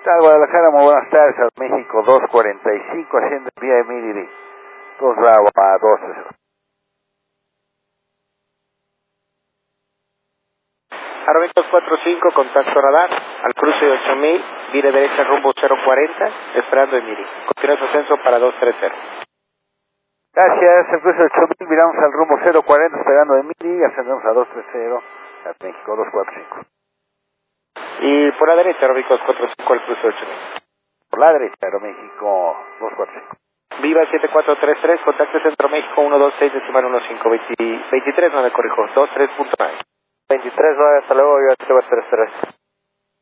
tal, Guadalajara? Muy buenas tardes. Al México 245, haciendo vía Emily 2 Bravo a 12. Aeroméxico 245, contacto radar, al cruce de 8000, vire derecha rumbo 040, esperando Emily. Continúa su ascenso para 230. Gracias, el cruce de 8000, miramos al rumbo 040, esperando Emily y ascendemos a 230, al México 245. Y por la derecha, Aeroméxico 245, al cruce de 8000. Por la derecha, Aeroméxico 245. Viva 7433, contacto Centro México 126.15, 23, no me corrijo, 23.9. 23.9, hasta luego, yo 33.